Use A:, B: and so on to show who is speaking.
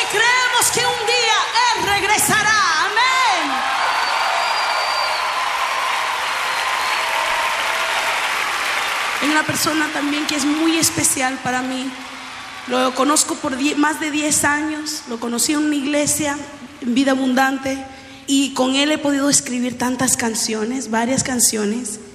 A: creemos que un día Él regresará. Amén. Hay una persona también que es muy especial para mí. Lo conozco por más de 10 años. Lo conocí en una iglesia, en Vida Abundante, y con él he podido escribir tantas canciones, varias canciones.